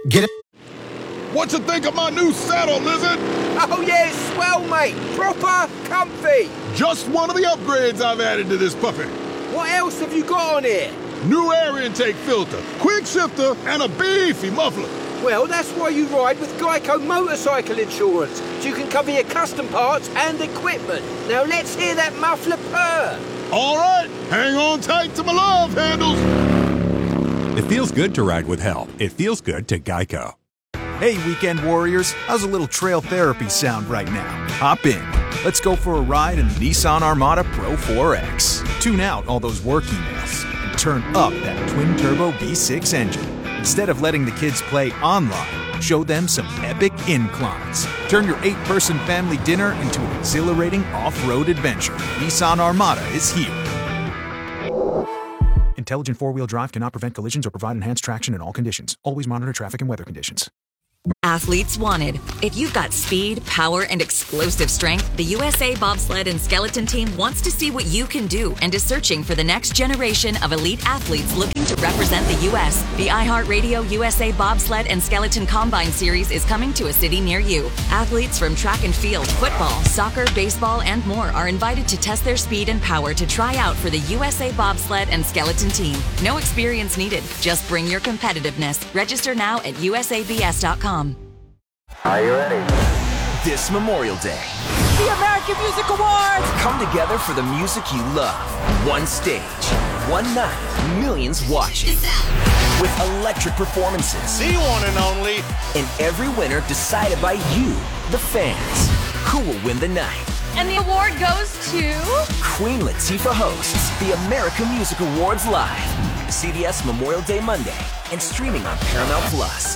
Get it? What you think of my new saddle, Lizard? Oh yeah, it's swell, mate. Proper comfy. Just one of the upgrades I've added to this puppy. What else have you got on here? New air intake filter, quick shifter, and a beefy muffler. Well, that's why you ride with Geico Motorcycle Insurance, so you can cover your custom parts and equipment. Now let's hear that muffler purr. All right, hang on tight to my love handles. It feels good to ride with help. It feels good to Geico. Hey, weekend warriors, how's a little trail therapy sound right now? Hop in. Let's go for a ride in the Nissan Armada Pro 4X. Tune out all those work emails and turn up that twin-turbo V6 engine. Instead of letting the kids play online, show them some epic inclines. Turn your 8-person family dinner into an exhilarating off-road adventure. Nissan Armada is here. Intelligent four-wheel drive cannot prevent collisions or provide enhanced traction in all conditions. Always monitor traffic and weather conditions. Athletes wanted. If you've got speed, power, and explosive strength, the USA Bobsled and Skeleton Team wants to see what you can do and is searching for the next generation of elite athletes looking to represent the U.S. The iHeartRadio USA Bobsled and Skeleton Combine Series is coming to a city near you. Athletes from track and field, football, soccer, baseball, and more are invited to test their speed and power to try out for the USA Bobsled and Skeleton Team. No experience needed. Just bring your competitiveness. Register now at usabs.com. Are you ready? This Memorial Day, the American Music Awards come together for the music you love. One stage, one night, millions watching. With electric performances. The one and only. And every winner decided by you, the fans. Who will win the night? And the award goes to... Queen Latifah hosts the American Music Awards live. CBS Memorial Day Monday and streaming on Paramount Plus.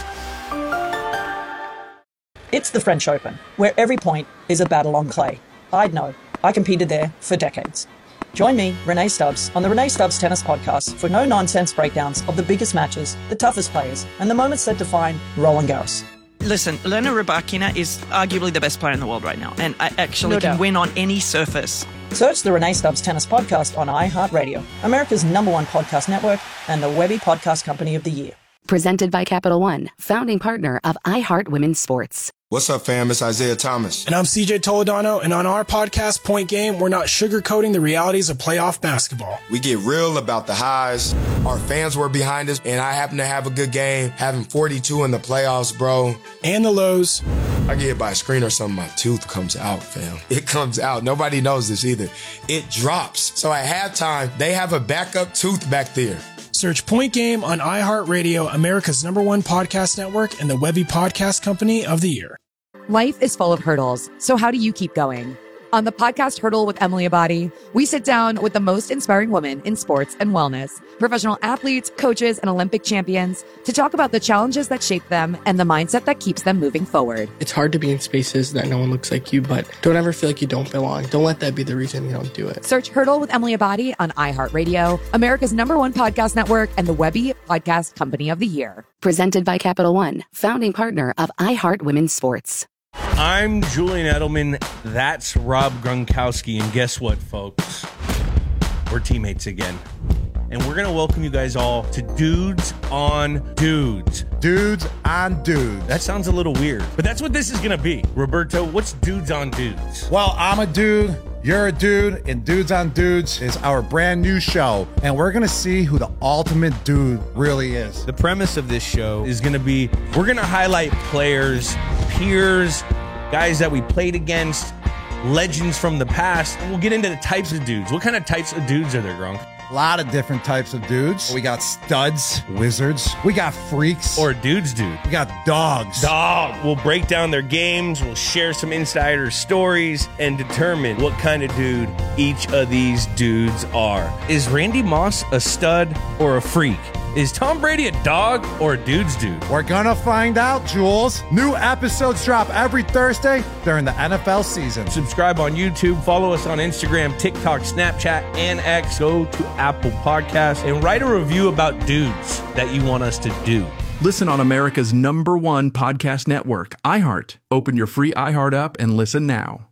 It's the French Open, where every point is a battle on clay. I'd know. I competed there for decades. Join me, Renee Stubbs, on the Renee Stubbs Tennis Podcast for no-nonsense breakdowns of the biggest matches, the toughest players, and the moments that define Roland Garros. Listen, Elena Rybakina is arguably the best player in the world right now, and I actually can win on any surface. Search the Renee Stubbs Tennis Podcast on iHeartRadio, America's #1 podcast network, and the Webby Podcast Company of the Year. Presented by Capital One, founding partner of iHeart Women's Sports. What's up, fam? It's Isaiah Thomas. And I'm CJ Toledano, and on our podcast, Point Game, we're not sugarcoating the realities of playoff basketball. We get real about the highs. Our fans were behind us, and I happen to have a good game, having 42 in the playoffs, bro. And the lows. I get hit by a screen or something, my tooth comes out, fam. It comes out. Nobody knows this either. It drops. So at halftime, they have a backup tooth back there. Search Point Game on iHeartRadio, America's #1 podcast network, and the Webby Podcast Company of the Year. Life is full of hurdles, so how do you keep going? On the podcast Hurdle with Emily Abadi, we sit down with the most inspiring women in sports and wellness, professional athletes, coaches, and Olympic champions to talk about the challenges that shape them and the mindset that keeps them moving forward. It's hard to be in spaces that no one looks like you, but don't ever feel like you don't belong. Don't let that be the reason you don't do it. Search Hurdle with Emily Abadi on iHeartRadio, America's #1 podcast network, and the Webby Podcast Company of the Year. Presented by Capital One, founding partner of iHeart Women's Sports. I'm Julian Edelman. That's Rob Gronkowski. And guess what, folks? We're teammates again. And we're going to welcome you guys all to Dudes on Dudes. Dudes on Dudes. That sounds a little weird, but that's what this is going to be. Roberto, what's Dudes on Dudes? Well, I'm a dude. You're a dude, and Dudes on Dudes is our brand new show, and we're going to see who the ultimate dude really is. The premise of this show is going to be, we're going to highlight players, peers, guys that we played against, legends from the past, and we'll get into the types of dudes. What kind of types of dudes are there, Gronk? A lot of different types of dudes. We got studs, wizards. We got freaks. Or dudes, dude. We got dogs. Dog. We'll break down their games. We'll share some insider stories and determine what kind of dude each of these dudes are. Is Randy Moss a stud or a freak? Is Tom Brady a dog or a dude's dude? We're gonna find out, Jules. New episodes drop every Thursday during the NFL season. Subscribe on YouTube, follow us on Instagram, TikTok, Snapchat, and X. Go to Apple Podcasts and write a review about dudes that you want us to do. Listen on America's #1 podcast network, iHeart. Open your free iHeart app and listen now.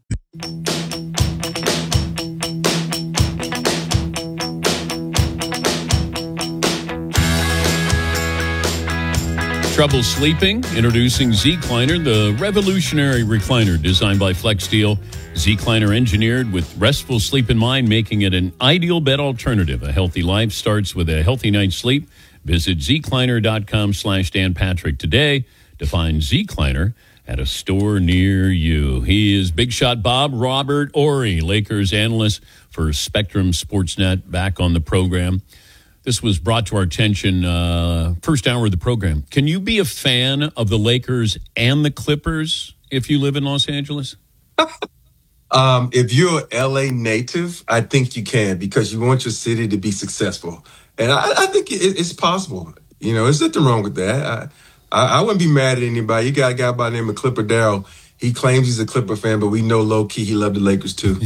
Trouble sleeping? Introducing Zecliner, the revolutionary recliner designed by FlexSteel. Zecliner engineered with restful sleep in mind, making it an ideal bed alternative. A healthy life starts with a healthy night's sleep. Visit Zecliner.com/Dan Patrick today to find Zecliner at a store near you. He is Big Shot Bob Robert Horry, Lakers analyst for Spectrum Sportsnet, back on the program. This was brought to our attention first hour of the program. Can you be a fan of the Lakers and the Clippers if you live in Los Angeles? If you're an LA native, I think you can, because you want your city to be successful. And I think it's possible. You know, there's nothing wrong with that. I wouldn't be mad at anybody. You got a guy by the name of Clipper Darrell. He claims he's a Clipper fan, but we know low-key he loved the Lakers too.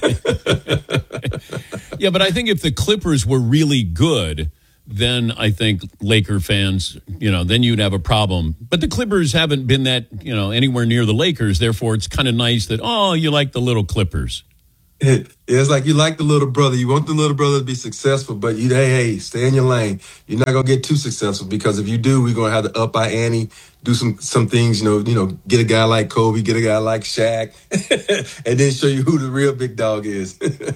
Yeah, but I think if the Clippers were really good, then I think Laker fans, then you'd have a problem. But the Clippers haven't been that, anywhere near the Lakers. Therefore, it's kind of nice that, you like the little Clippers. It's like you like the little brother. You want the little brother to be successful, but hey, stay in your lane. You're not going to get too successful, because if you do, we're going to have to up our ante, do some things, get a guy like Kobe, get a guy like Shaq, and then show you who the real big dog is.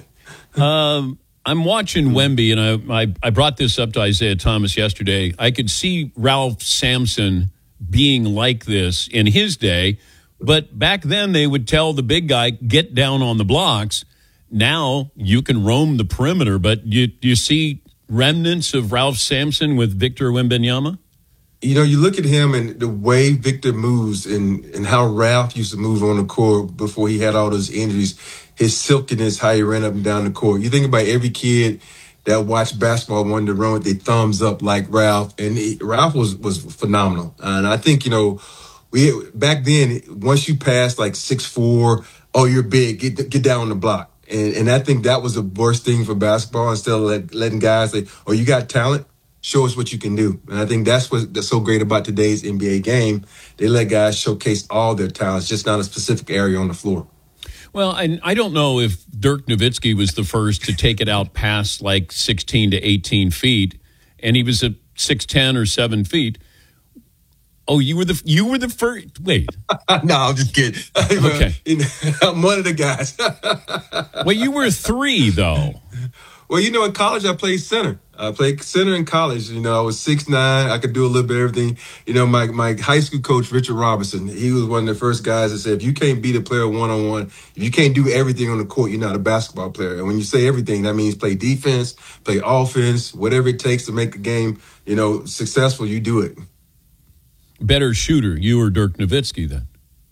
I'm watching Wemby, and I brought this up to Isaiah Thomas yesterday. I could see Ralph Sampson being like this in his day, but back then they would tell the big guy, get down on the blocks. Now you can roam the perimeter, but you see remnants of Ralph Sampson with Victor Wembanyama? You look at him and the way Victor moves and how Ralph used to move on the court before he had all those injuries, his silkiness, how he ran up and down the court. You think about every kid that watched basketball wanted to run with their thumbs up like Ralph, and Ralph was phenomenal. And I think, back then, once you passed like 6'4", you're big, get down on the block. And I think that was the worst thing for basketball. Instead of letting guys say, you got talent, show us what you can do. And I think that's what's so great about today's NBA game. They let guys showcase all their talents, just not a specific area on the floor. Well, I don't know if Dirk Nowitzki was the first to take it out past like 16 to 18 feet, and he was at 6'10" or 7 feet. Oh, you were the first. Wait. No, I'm just kidding. Okay. I'm one of the guys. Well, you were 3, though. Well, in college, I played center. I played center in college. I was 6'9". I could do a little bit of everything. My high school coach, Richard Robinson, he was one of the first guys that said, if you can't beat a player one-on-one, if you can't do everything on the court, you're not a basketball player. And when you say everything, that means play defense, play offense, whatever it takes to make a game, successful, you do it. Better shooter, you or Dirk Nowitzki, then?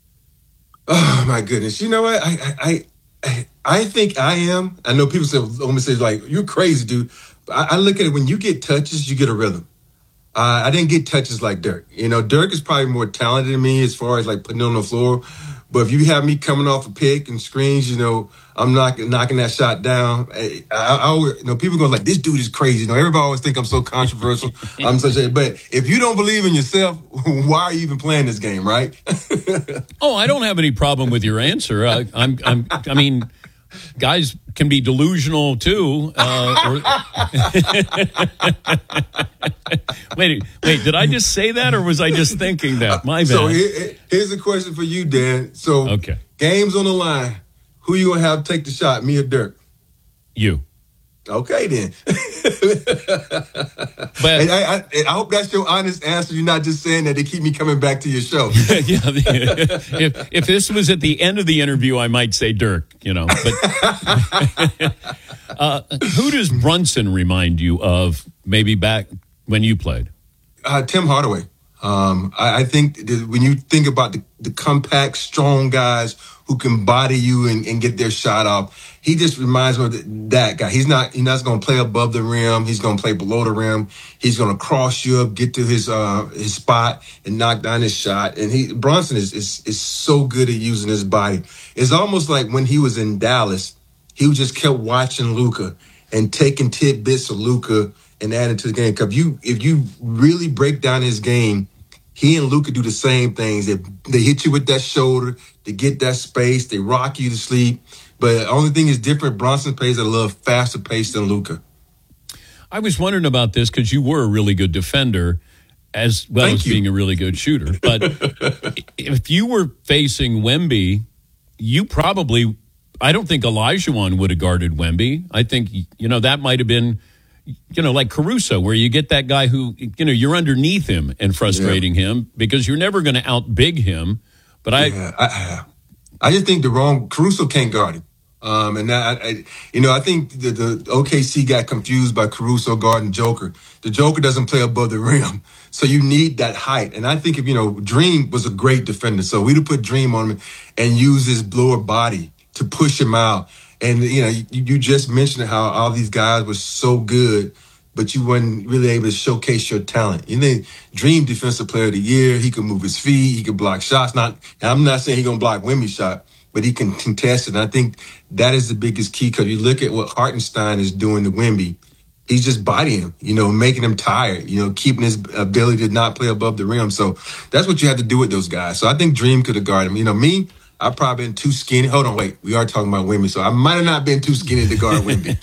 Oh, my goodness. You know what? I think I am. I know people say, like, you're crazy, dude. I look at it, when you get touches, you get a rhythm. I didn't get touches like Dirk. Dirk is probably more talented than me as far as, like, putting it on the floor. But if you have me coming off a pick and screens, I'm knocking that shot down. I people go like, this dude is crazy. Everybody always think I'm so controversial. But if you don't believe in yourself, why are you even playing this game, right? I don't have any problem with your answer. I mean, guys can be delusional too. Wait, did I just say that, or was I just thinking that? My bad. So here's a question for you, Dan. So okay. Game's on the line. Who you gonna have take the shot, me or Dirk? You. Okay, then. But I hope that's your honest answer. You're not just saying that to keep me coming back to your show. Yeah. If this was at the end of the interview, I might say Dirk, But who does Brunson remind you of maybe back when you played? Tim Hardaway. I think when you think about the compact, strong guys who can body you and get their shot off, he just reminds me of that guy. He's not going to play above the rim. He's going to play below the rim. He's going to cross you up, get to his spot, and knock down his shot. And Brunson is so good at using his body. It's almost like when he was in Dallas, he just kept watching Luka and taking tidbits of Luka and adding to the game. Because if you really break down his game, he and Luka do the same things. They hit you with that shoulder, they get that space, they rock you to sleep. But the only thing is different, Brunson plays at a little faster pace than Luka. I was wondering about this because you were a really good defender. as well as being a really good shooter. But if you were facing Wemby, you probably, I don't think Olajuwon would have guarded Wemby. I think, that might have been, like Caruso, where you get that guy who, you're underneath him and frustrating him because you're never going to outbig him. But I just think Caruso can't guard him. And I think the OKC got confused by Caruso guarding Joker. The Joker doesn't play above the rim. So you need that height. And I think Dream was a great defender. So we'd have put Dream on him and use his lower body to push him out. And, you just mentioned how all these guys were so good, but you weren't really able to showcase your talent. Dream Defensive Player of the Year. He could move his feet. He could block shots. I'm not saying he's going to block Wemby's shot, but he can contest it. And I think that is the biggest key because you look at what Hartenstein is doing to Wemby. He's just bodying him, making him tired, keeping his ability to not play above the rim. So that's what you have to do with those guys. So I think Dream could have guarded him. Me, I've probably been too skinny. Hold on, wait. We are talking about Wemby, so I might have not been too skinny to guard Wemby.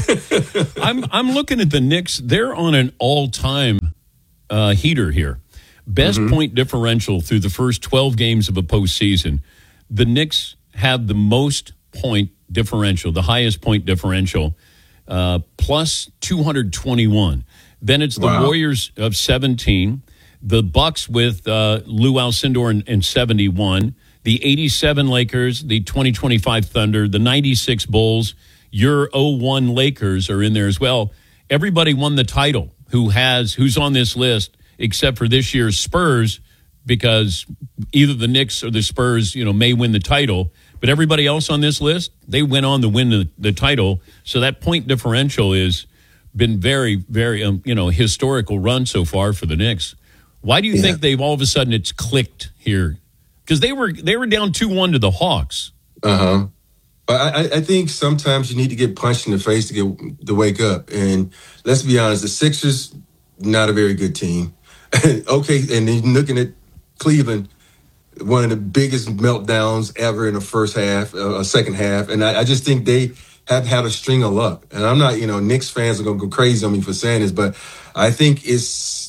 I'm looking at the Knicks. They're on an all-time heater here. Best point differential through the first 12 games of a postseason. The Knicks have the most point differential, the highest point differential, plus 221. Then it's the Warriors of 17, the Bucks with Lou Alcindor in 71, the 87 Lakers, the 2025 Thunder, the 96 Bulls, your 01 Lakers are in there as well. Everybody won the title who's on this list except for this year's Spurs, because either the Knicks or the Spurs, may win the title. But everybody else on this list, they went on to win the title. So that point differential has been very, very, historical run so far for the Knicks. Why do you think they've all of a sudden it's clicked here? Because they were down 2-1 to the Hawks. But I think sometimes you need to get punched in the face to wake up. And let's be honest, the Sixers, not a very good team. Okay, and then looking at Cleveland, one of the biggest meltdowns ever in the first half, second half. And I just think they have had a string of luck. And I'm not, Knicks fans are going to go crazy on me for saying this, but I think if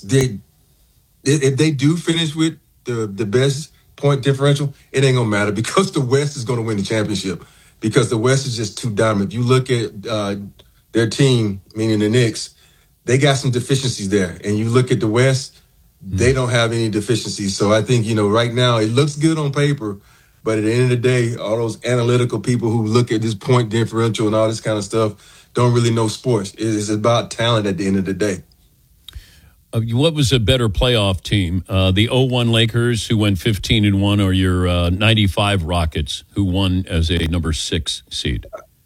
they do finish with the best point differential, it ain't going to matter because the West is going to win the championship because the West is just too dominant. If you look at their team, meaning the Knicks, they got some deficiencies there. And you look at the West, they don't have any deficiencies. So I think, right now it looks good on paper, but at the end of the day, all those analytical people who look at this point differential and all this kind of stuff don't really know sports. It's about talent at the end of the day. What was a better playoff team? The 01 Lakers, who went 15-1, or your 95 Rockets, who won as a number 6 seed?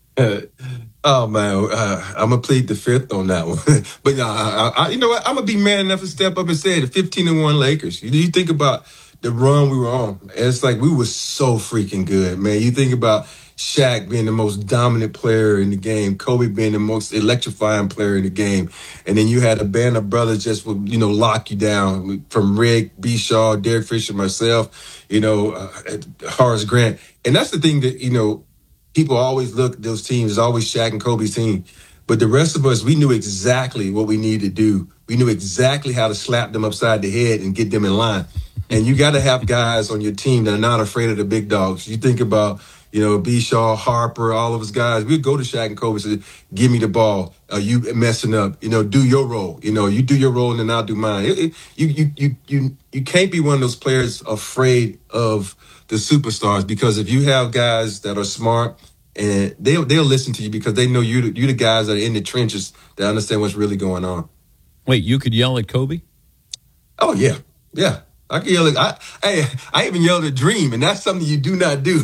Oh, man, I'm going to plead the fifth on that one. But you know what? I'm going to be man enough to step up and say the 15-1 Lakers. You think about the run we were on. It's like we were so freaking good, man. You think about Shaq being the most dominant player in the game, Kobe being the most electrifying player in the game. And then you had a band of brothers just would, lock you down from Rick, B. Shaw, Derek Fisher, myself, Horace Grant. And that's the thing that, people always look at those teams. It's always Shaq and Kobe's team. But the rest of us, we knew exactly what we needed to do. We knew exactly how to slap them upside the head and get them in line. And you got to have guys on your team that are not afraid of the big dogs. You think about, B. Shaw, Harper, all of us guys. We'd go to Shaq and Kobe and say, give me the ball. You messing up. Do your role. You do your role and then I'll do mine. You can't be one of those players afraid of the superstars, because if you have guys that are smart, and they'll listen to you because they know you're the guys that are in the trenches that understand what's really going on. Wait, you could yell at Kobe? Oh, yeah. Yeah. I can yell at, I even yelled at Dream, and that's something you do not do.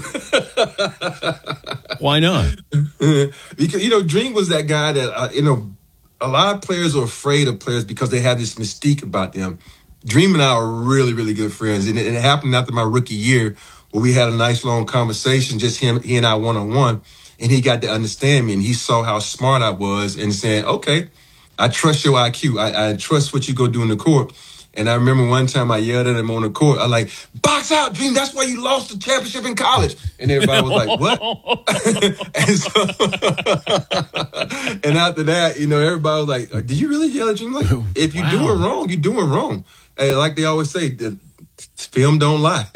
Why not? Because, Dream was that guy that, a lot of players are afraid of players because they have this mystique about them. Dream and I are really, really good friends. And it happened after my rookie year where we had a nice long conversation, just he and I one-on-one, and he got to understand me, and he saw how smart I was and said, okay, I trust your IQ. I trust what you go do in the court. And I remember one time I yelled at him on the court. I like, box out, Dream. That's why you lost the championship in college. And everybody was like, what? And after that, everybody was like, did you really yell at Dream? Like, if you're doing wrong, you're doing wrong. Hey, like they always say, the film don't lie.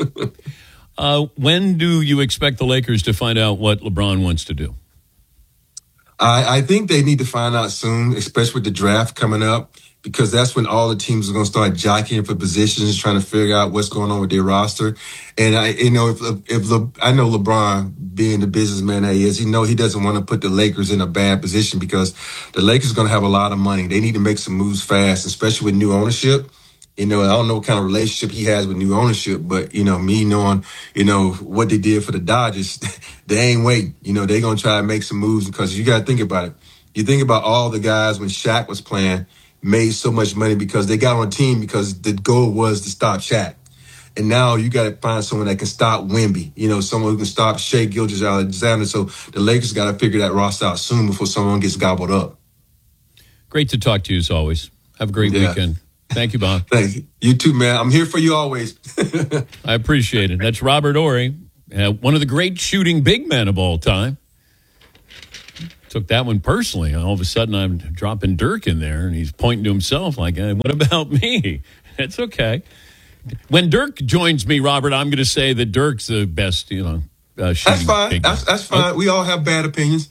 When do you expect the Lakers to find out what LeBron wants to do? I think they need to find out soon, especially with the draft coming up, because that's when all the teams are going to start jockeying for positions, trying to figure out what's going on with their roster. And I know LeBron, being the businessman that he is, he doesn't want to put the Lakers in a bad position because the Lakers are going to have a lot of money. They need to make some moves fast, especially with new ownership. I don't know what kind of relationship he has with new ownership, but, me knowing, what they did for the Dodgers, they ain't waiting. They're going to try to make some moves because you got to think about it. You think about all the guys when Shaq was playing, made so much money because they got on a team because the goal was to stop Shaq. And now you got to find someone that can stop Wemby, someone who can stop Shai Gilgeous-Alexander. So the Lakers got to figure that roster out soon before someone gets gobbled up. Great to talk to you as always. Have a great weekend. Thank you, Bob. Thank you. You too, man. I'm here for you always. I appreciate it. That's Robert Horry, one of the great shooting big men of all time. Took that one personally. All of a sudden, I'm dropping Dirk in there, and he's pointing to himself like, hey, what about me? It's okay. When Dirk joins me, Robert, I'm going to say that Dirk's the best, shooting That's fine. big man. That's fine. Okay. We all have bad opinions.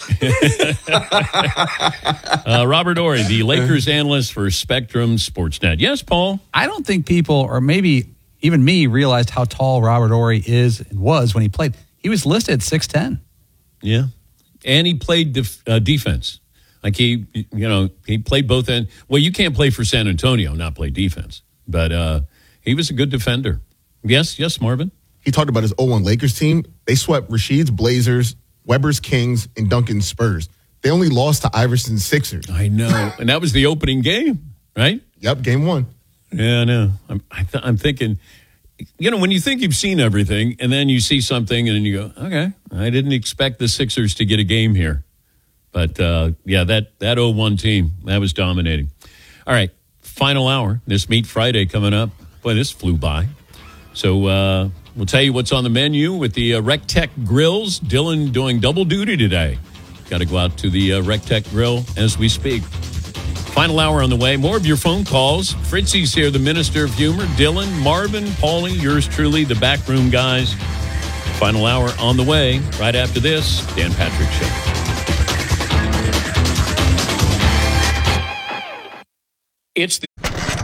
Robert Horry, the Lakers analyst for Spectrum Sportsnet. Yes, Paul? I don't think people, or maybe even me, realized how tall Robert Horry is and was when he played. He was listed at 6'10". Yeah. And he played defense. Like he played both ends. Well, you can't play for San Antonio, not play defense. But he was a good defender. Yes, Marvin? He talked about his 0-1 Lakers team. They swept Rasheed's Blazers, Weber's Kings, and Duncan's Spurs. They only lost to Iverson's Sixers. I know. And that was the opening game, right? Yep, game one. Yeah, I know. I'm thinking, when you think you've seen everything, and then you see something, and then you go, okay, I didn't expect the Sixers to get a game here. But, that 0-1 team, that was dominating. All right, final hour. This Meat Friday coming up. Boy, this flew by. So, we'll tell you what's on the menu with the RecTech Grills. Dylan doing double duty today. Got to go out to the RecTech Grill as we speak. Final hour on the way. More of your phone calls. Fritzy's here, the Minister of Humor. Dylan, Marvin, Paulie, yours truly, the backroom guys. Final hour on the way. Right after this, Dan Patrick Show. It's the...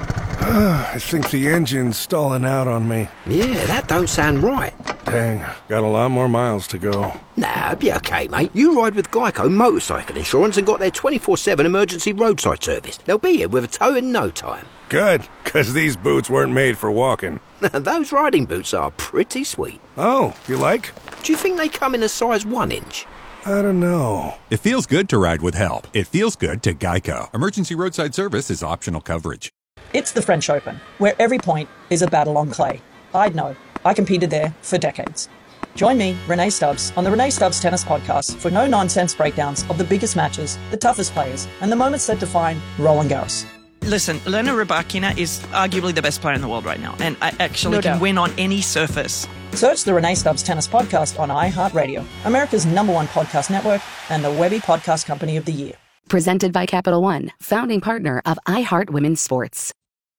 I think the engine's stalling out on me. Yeah, that don't sound right. Dang, got a lot more miles to go. Nah, it'll be okay, mate. You ride with Geico Motorcycle Insurance and got their 24/7 emergency roadside service. They'll be here with a tow in no time. Good, because these boots weren't made for walking. Those riding boots are pretty sweet. Oh, you like? Do you think they come in a size 1 inch? I don't know. It feels good to ride with help. It feels good to Geico. Emergency roadside service is optional coverage. It's the French Open, where every point is a battle on clay. I'd know. I competed there for decades. Join me, Renee Stubbs, on the Renee Stubbs Tennis Podcast for no-nonsense breakdowns of the biggest matches, the toughest players, and the moments that define Roland Garros. Listen, Elena Rybakina is arguably the best player in the world right now, and I actually can win on any surface. Search the Renee Stubbs Tennis Podcast on iHeartRadio, America's #1 podcast network, and the Webby Podcast Company of the Year. Presented by Capital One, founding partner of iHeart Women's Sports.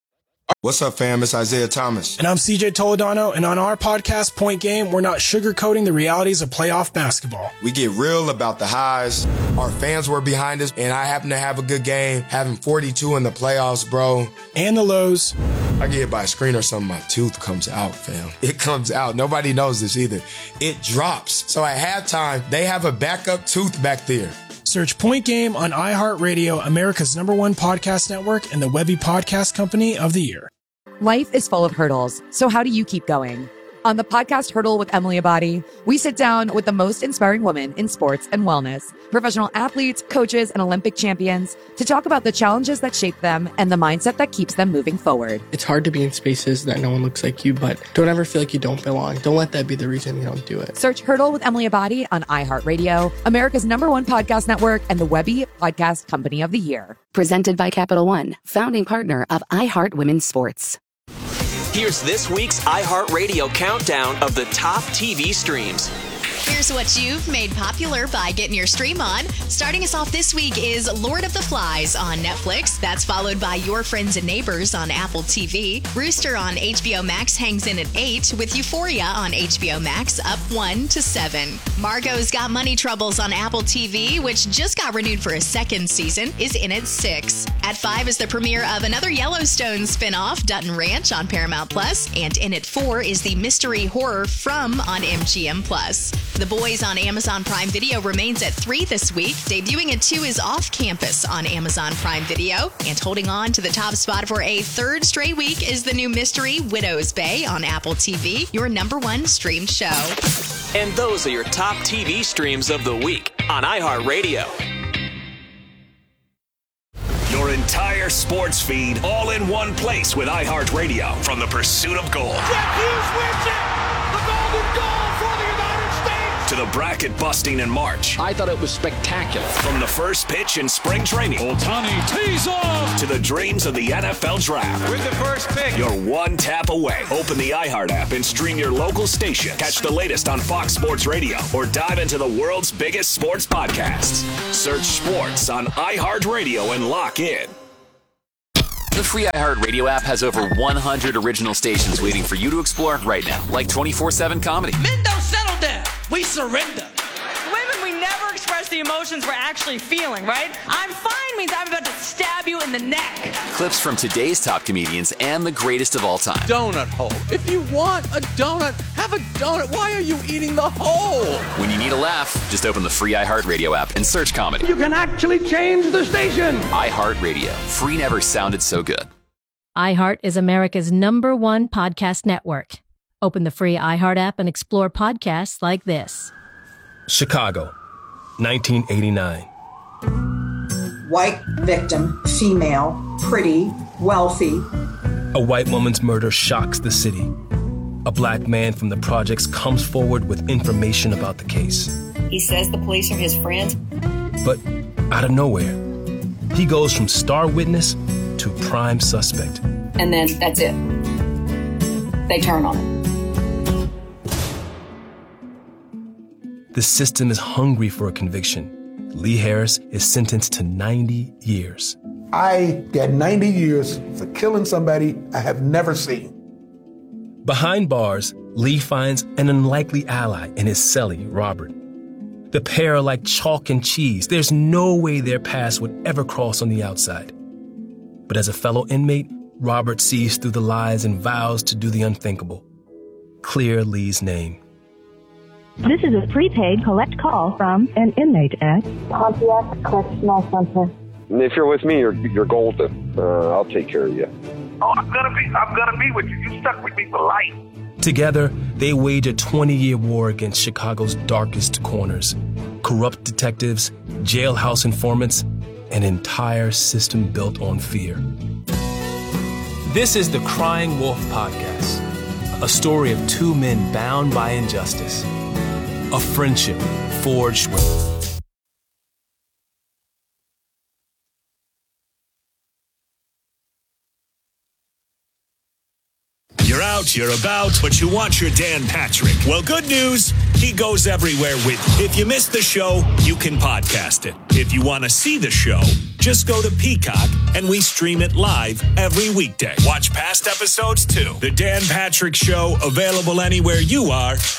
What's up, fam? It's Isaiah Thomas. And I'm CJ Toledano, and on our podcast, Point Game, we're not sugarcoating the realities of playoff basketball. We get real about the highs. Our fans were behind us, and I happen to have a good game, having 42 in the playoffs, bro. And the lows. I get hit by a screen or something, my tooth comes out, fam. It comes out. Nobody knows this either. It drops. So at halftime, they have a backup tooth back there. Search Point Game on iHeartRadio, America's #1 podcast network, and the Webby Podcast Company of the Year. Life is full of hurdles, so how do you keep going? On the podcast Hurdle with Emily Abadi, we sit down with the most inspiring women in sports and wellness, professional athletes, coaches, and Olympic champions, to talk about the challenges that shape them and the mindset that keeps them moving forward. It's hard to be in spaces that no one looks like you, but don't ever feel like you don't belong. Don't let that be the reason you don't do it. Search Hurdle with Emily Abadi on iHeartRadio, America's #1 podcast network, and the Webby Podcast Company of the Year. Presented by Capital One, founding partner of iHeart Women's Sports. Here's this week's iHeartRadio countdown of the top TV streams. Here's what you've made popular by getting your stream on. Starting us off this week is Lord of the Flies on Netflix. That's followed by Your Friends and Neighbors on Apple TV. Rooster on HBO Max hangs in at 8, with Euphoria on HBO Max up 1 to 7. Margot's Got Money Troubles on Apple TV, which just got renewed for a second season, is in at 6. At 5 is the premiere of another Yellowstone spinoff, Dutton Ranch on Paramount Plus, and in at 4 is the mystery horror From on MGM Plus. The Boys on Amazon Prime Video remains at 3 this week. Debuting at 2 is Off Campus on Amazon Prime Video. And holding on to the top spot for a third straight week is the new mystery Widow's Bay on Apple TV, your #1 streamed show. And those are your top TV streams of the week on iHeartRadio. Your entire sports feed all in one place with iHeartRadio from the pursuit of gold. Jack Hughes wins it! The golden goal for the United States! To the bracket busting in March. I thought it was spectacular. From the first pitch in spring training. Ohtani tees off! To the dreams of the NFL Draft. With the first pick. You're one tap away. Open the iHeart app and stream your local station. Catch the latest on Fox Sports Radio or dive into the world's biggest sports podcasts. Search sports on iHeartRadio and lock in. The free iHeartRadio app has over 100 original stations waiting for you to explore right now, like 24/7 comedy. Men don't settle down. We surrender. Women, we never express the emotions we're actually feeling, right? I'm fine means I'm about to stab you in the neck. Clips from today's top comedians and the greatest of all time. Donut hole. If you want a donut, have a donut. Why are you eating the hole? When you need a laugh, just open the free iHeartRadio app and search comedy. You can actually change the station. iHeartRadio. Free never sounded so good. iHeart is America's #1 podcast network. Open the free iHeart app and explore podcasts like this. Chicago, 1989. White victim, female, pretty, wealthy. A white woman's murder shocks the city. A black man from the projects comes forward with information about the case. He says the police are his friends. But out of nowhere, he goes from star witness to prime suspect. And then that's it. They turn on him. The system is hungry for a conviction. Lee Harris is sentenced to 90 years. I got 90 years for killing somebody I have never seen. Behind bars, Lee finds an unlikely ally in his cellie, Robert. The pair are like chalk and cheese. There's no way their paths would ever cross on the outside. But as a fellow inmate, Robert sees through the lies and vows to do the unthinkable. Clear Lee's name. This is a prepaid collect call from an inmate at Pontiac Correctional Center. If you're with me, you're golden. I'll take care of you. Oh, I'm gonna be with you. You stuck with me for life. Together, they wage a 20-year war against Chicago's darkest corners. Corrupt detectives, jailhouse informants, an entire system built on fear. This is the Crying Wolf Podcast, a story of two men bound by injustice. A friendship forged with. You're out, you're about, but you want your Dan Patrick. Well, good news, he goes everywhere with you. If you missed the show, you can podcast it. If you want to see the show, just go to Peacock and we stream it live every weekday. Watch past episodes too. The Dan Patrick Show, available anywhere you are